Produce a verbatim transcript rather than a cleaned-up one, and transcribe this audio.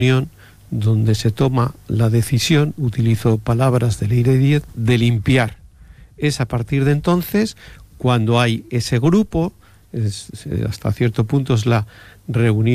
donde se toma la decisión, utilizo palabras de Leire Díez, de limpiar. Es a partir de entonces cuando hay ese grupo, es, hasta cierto punto es la reunión